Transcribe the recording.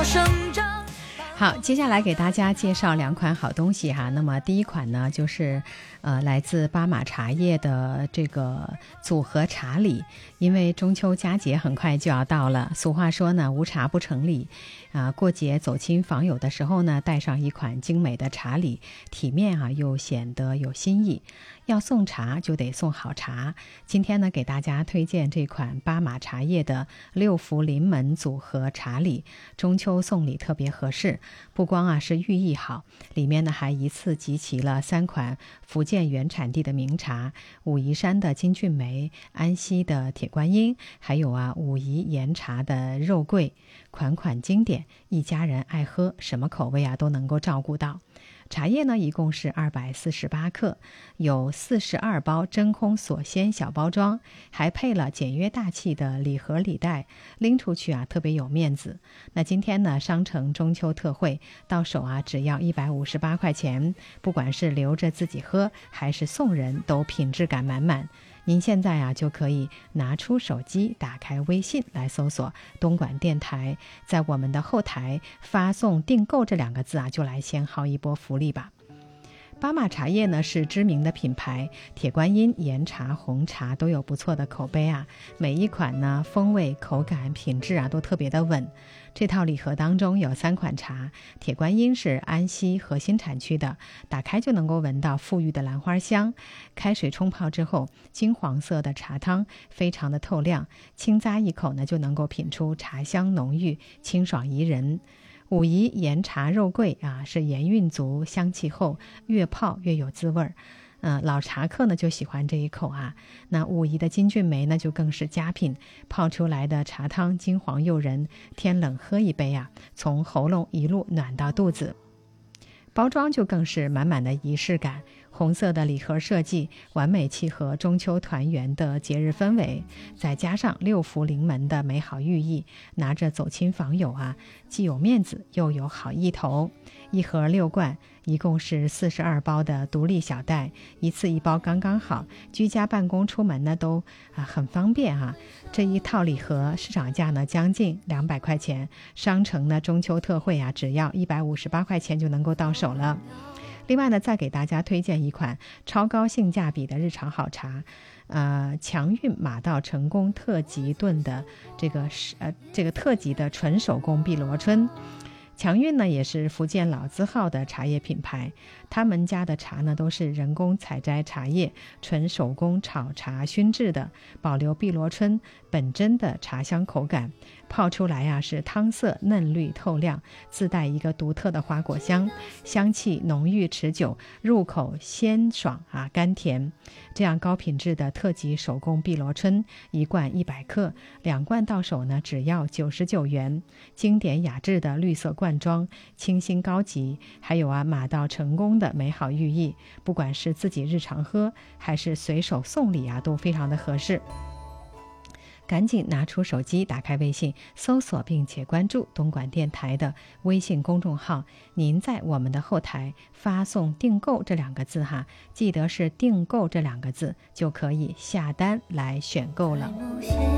生长。 好，接下来给大家介绍2款好东西哈。那么第一款呢，就是来自巴马茶叶的这个组合茶礼。因为中秋佳节很快就要到了，俗话说呢，无茶不成礼过节走亲访友的时候呢，带上一款精美的茶礼，体面又显得有新意。要送茶就得送好茶。今天呢，给大家推荐这款巴马茶叶的6福临门组合茶礼，中秋送礼特别合适。不光是寓意好，里面呢还一次集齐了3款福建原产地的名茶，武夷山的金骏眉，安溪的铁观音，还有武夷岩茶的肉桂，款款经典，一家人爱喝，什么口味都能够照顾到。茶叶呢一共是248克，有42包真空锁鲜小包装，还配了简约大气的礼盒礼袋，拎出去特别有面子。那今天呢，商城中秋特惠，到手只要158块钱，不管是留着自己喝还是送人，都品质感满满。您现在就可以拿出手机，打开微信来搜索东莞电台，在我们的后台发送订购这2个字就来先薅一波福利吧。巴马茶叶呢是知名的品牌，铁观音、岩茶、红茶都有不错的口碑每一款呢风味、口感、品质都特别的稳。这套礼盒当中有3款茶，铁观音是安溪核心产区的，打开就能够闻到馥郁的兰花香。开水冲泡之后，金黄色的茶汤非常的透亮，轻咂一口呢就能够品出茶香浓郁，清爽宜人。武夷岩茶肉桂是盐韵足，香气厚，越泡越有滋味儿。老茶客呢就喜欢这一口那武夷的金骏眉呢就更是佳品，泡出来的茶汤金黄诱人，天冷喝一杯从喉咙一路暖到肚子。包装就更是满满的仪式感，红色的礼盒设计完美契合中秋团圆的节日氛围，再加上6福临门的美好寓意，拿着走亲访友既有面子又有好意头。一盒6罐，一共是42包的独立小袋，一次1包刚刚好，居家办公出门呢都很方便这一套礼盒市场价呢将近200块钱，商城呢中秋特惠只要158块钱就能够到手了。另外呢，再给大家推荐一款超高性价比的日常好茶，强韵马到成功特级炖的这个特级的纯手工碧螺春。强韵呢也是福建老字号的茶叶品牌，他们家的茶呢都是人工采摘茶叶，纯手工炒茶熏制的，保留碧螺春本真的茶香口感，泡出来是汤色嫩绿透亮，自带一个独特的花果香，香气浓郁持久，入口鲜爽甘甜。这样高品质的特级手工碧螺春，1罐100克，2罐到手呢只要99元。经典雅致的绿色罐装，清新高级，还有马到成功的美好寓意，不管是自己日常喝还是随手送礼都非常的合适。赶紧拿出手机，打开微信，搜索并且关注东莞电台的微信公众号，您在我们的后台发送订购这2个字记得是订购这2个字，就可以下单来选购了。